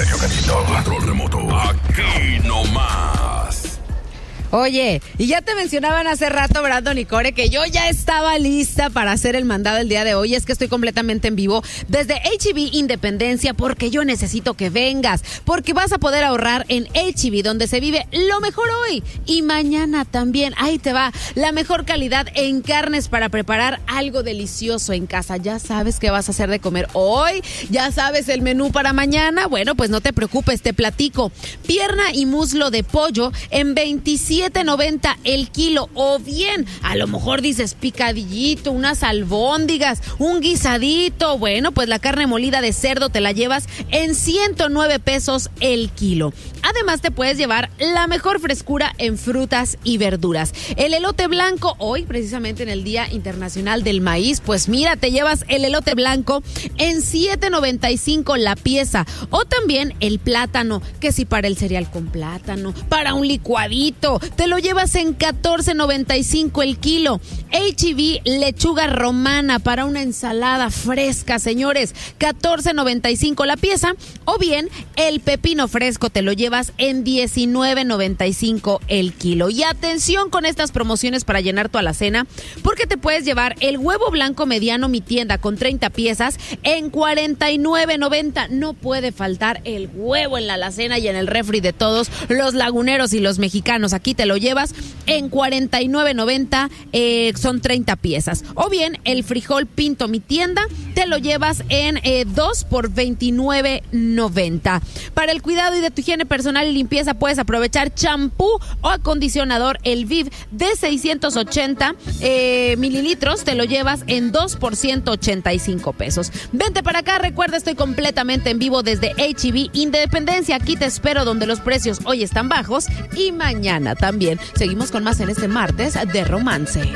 genio Catito. Control remoto. Aquí nomás. Oye, y ya te mencionaban hace rato, Brandon y Core, que yo ya estaba lista para hacer el mandado el día de hoy. Es que estoy completamente en vivo desde H-E-B Independencia, porque yo necesito que vengas, porque vas a poder ahorrar en H-E-B, donde se vive lo mejor hoy y mañana también. Ahí te va la mejor calidad en carnes para preparar algo delicioso en casa. Ya sabes qué vas a hacer de comer hoy, ya sabes el menú para mañana. Bueno, pues no te preocupes, te platico. Pierna y muslo de pollo en 27.90 el kilo, o bien, a lo mejor dices picadillito, unas albóndigas, un guisadito. Bueno, pues la carne molida de cerdo te la llevas en 109 pesos el kilo. Además te puedes llevar la mejor frescura en frutas y verduras. El elote blanco, hoy precisamente en el Día Internacional del Maíz, pues mira, te llevas el elote blanco en 7.95 la pieza. O también el plátano, que si para el cereal con plátano, para un licuadito, te lo llevas en 14.95 el kilo. H-E-B lechuga romana para una ensalada fresca, señores, 14.95 la pieza. O bien el pepino fresco te lo llevas en 19.95 el kilo. Y atención con estas promociones para llenar tu alacena, porque te puedes llevar el huevo blanco mediano mi tienda con 30 piezas en 49.90. No puede faltar el huevo en la alacena y en el refri de todos los laguneros y los mexicanos. Aquí te lo llevas en 49.90, son 30 piezas. O bien el frijol pinto mi tienda te lo llevas en 2 por 29.90. Para el cuidado y de tu higiene personal y limpieza puedes aprovechar champú o acondicionador El Viv de 680 mililitros, te lo llevas en 2 por 185 pesos. Vente para acá, recuerda, estoy completamente en vivo desde H-E-B Independencia. Aquí te espero, donde los precios hoy están bajos y mañana también. Seguimos con más en este martes de romance.